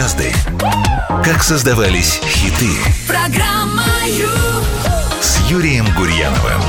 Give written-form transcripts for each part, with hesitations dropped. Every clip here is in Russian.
Звезды. Как создавались хиты. Программа «Ю». С Юрием Гурьяновым.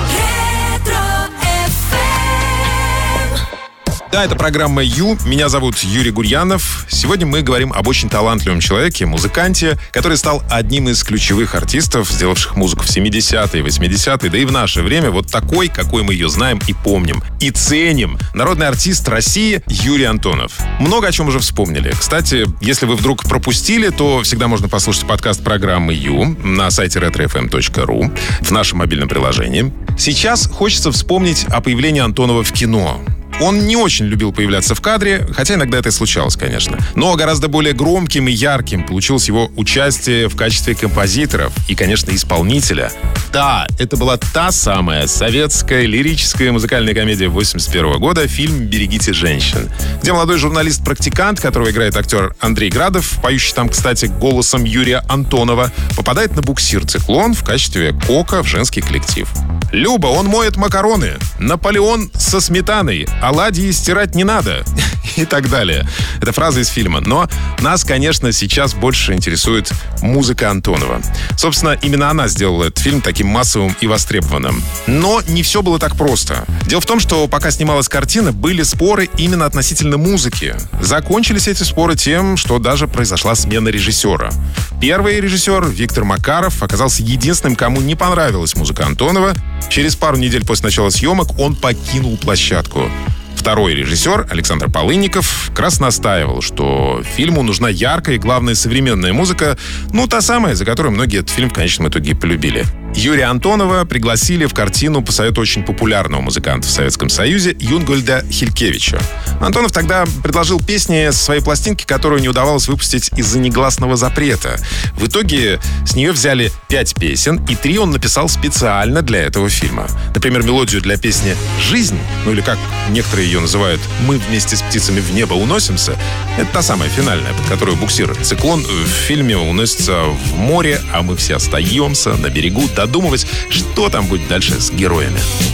Да, это программа «Ю». Меня зовут Юрий Гурьянов. Сегодня мы говорим об очень талантливом человеке, музыканте, который стал одним из ключевых артистов, сделавших музыку в 70-е, 80-е, да и в наше время вот такой, какой мы ее знаем и помним. И ценим. Народный артист России Юрий Антонов. Много о чем уже вспомнили. Кстати, если вы вдруг пропустили, то всегда можно послушать подкаст программы «Ю» на сайте retrofm.ru в нашем мобильном приложении. Сейчас хочется вспомнить о появлении Антонова в кино. Он не очень любил появляться в кадре, хотя иногда это и случалось, конечно. Но гораздо более громким и ярким получилось его участие в качестве композитора и, конечно, исполнителя. Да, это была та самая советская лирическая музыкальная комедия 81 года, фильм «Берегите женщин», где молодой журналист-практикант, которого играет актер Андрей Градов, поющий там, кстати, голосом Юрия Антонова, попадает на буксир «Циклон» в качестве кока в женский коллектив. «Люба, он моет макароны. Наполеон со сметаной. Оладьи стирать не надо». И так далее. Это фраза из фильма. Но нас, конечно, сейчас больше интересует музыка Антонова. Собственно, именно она сделала этот фильм таким массовым и востребованным. Но не все было так просто. Дело в том, что пока снималась картина, были споры именно относительно музыки. Закончились эти споры тем, что даже произошла смена режиссера. Первый режиссер, Виктор Макаров, оказался единственным, кому не понравилась музыка Антонова. Через пару недель после начала съемок он покинул площадку. Второй режиссер, Александр Полынников, как раз настаивал, что фильму нужна яркая и, главное, современная музыка, та самая, за которую многие этот фильм в конечном итоге полюбили. Юрия Антонова пригласили в картину по совету очень популярного музыканта в Советском Союзе Юнгольда Хилькевича. Антонов тогда предложил песни со своей пластинки, которую не удавалось выпустить из-за негласного запрета. В итоге с нее взяли 5 песен, и 3 он написал специально для этого фильма. Например, мелодию для песни «Жизнь», или как некоторые ее называют «Мы вместе с птицами в небо уносимся». Это та самая финальная, под которую буксир «Циклон» в фильме уносится в море, а мы все остаемся на берегу, додумывать, что там будет дальше с героями.